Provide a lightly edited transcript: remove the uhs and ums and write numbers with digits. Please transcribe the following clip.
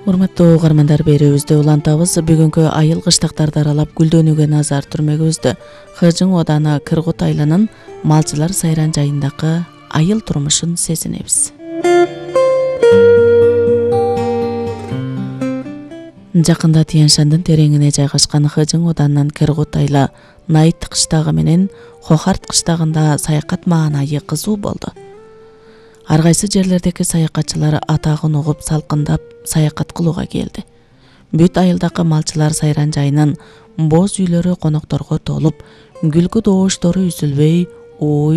Урматтуу угармандар, берүүбүздө улантабыз. Бүгүнкү айыл кыштактарды аралап гүлдөнүүгө назар түрмөгүбүздө Хыжың Оданы Кыргут айылынын малчылар сайран жайындагы айыл турмушун сезинебиз. Жакында Тянь-Шандын тереңине жайгашкан Хыжың Оданынын Кыргут айылы Найыт кыштагы менен Хохарт кыштагында саякат маанайы кызуу болду. Ар кайсы жерлердеги саякатчылар атагын угуп салкындап саякат кылууга келди. Бүт айылдагы малчылар сайран жайынын боз үйлөрү конокторго толуп, күлкү дооштору үзүлбөй, ой